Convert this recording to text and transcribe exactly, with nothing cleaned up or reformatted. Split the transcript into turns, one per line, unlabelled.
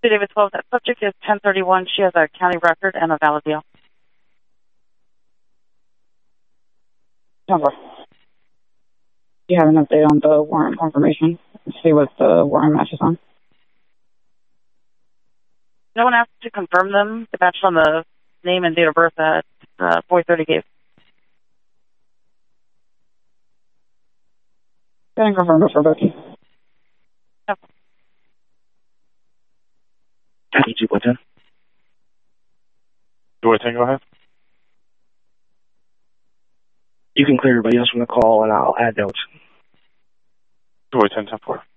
David twelve, that subject is ten thirty-one. She has a county record and a valid deal.
Number. Do you have an update on the warrant confirmation? See what the warrant matches on.
No one asked to confirm them. They matched on the name and date of birth that uh, four thirty gave.
Go and confirm it for Bucky.
Yep.
two one ten.
two one ten, go ahead.
You can clear everybody else from the call, and I'll add notes.
two one ten, ten four.